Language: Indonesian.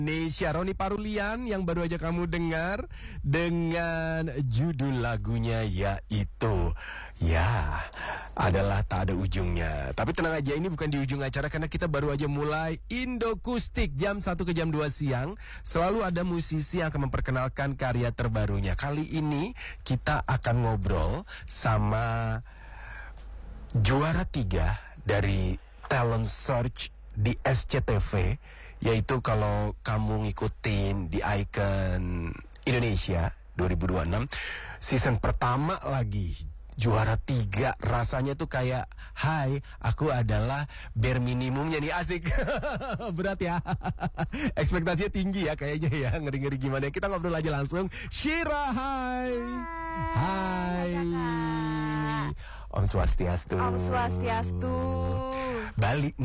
Indonesia, Roni Parulian yang baru aja kamu dengar dengan judul lagunya yaitu ya adalah tak ada ujungnya. Tapi tenang aja, ini bukan di ujung acara karena kita baru aja mulai Indokustik jam 1 ke jam 2 siang. Selalu ada musisi yang akan memperkenalkan karya terbarunya. Kali ini kita akan ngobrol sama juara 3 dari Talent Search di SCTV, yaitu kalau kamu ngikutin di Icon Indonesia 2026 season pertama lagi juara 3, rasanya tuh kayak hai, aku adalah bare minimumnya nih, asik. Berat ya. Ekspektasinya tinggi ya kayaknya ya, ngeri-ngeri gimana. Kita ngobrol aja langsung. Shira, hai. Hai. Om Swastiastu. Om Swastiastu. Balik